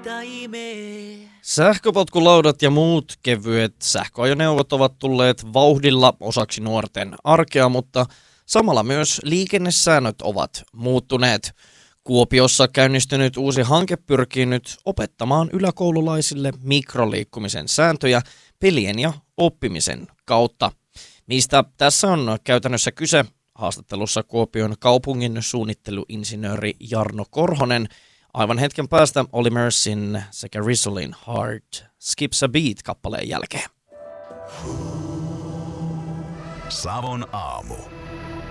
Sähköpotkulaudat ja muut kevyet sähköajoneuvot ovat tulleet vauhdilla osaksi nuorten arkea, mutta samalla myös liikennesäännöt ovat muuttuneet. Kuopiossa käynnistynyt uusi hanke pyrkii nyt opettamaan yläkoululaisille mikroliikkumisen sääntöjä pelien ja oppimisen kautta. Mistä tässä on käytännössä kyse? Haastattelussa Kuopion kaupungin suunnitteluinsinööri Jarno Korhonen. Aivan hetken päästä Olly Murphyn sekä Rizzolin Heart Skips a Beat -kappaleen jälkeen. Savon aamu.